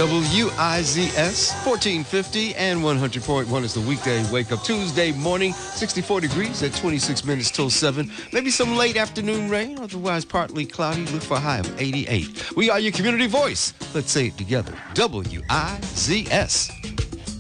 WIZS 1450 and 100.1 is the weekday wake up Tuesday morning. 64 degrees at 26 minutes till 7. Maybe some late afternoon rain, otherwise partly cloudy. Look for a high of 88. We are your community voice. Let's say it together. WIZS.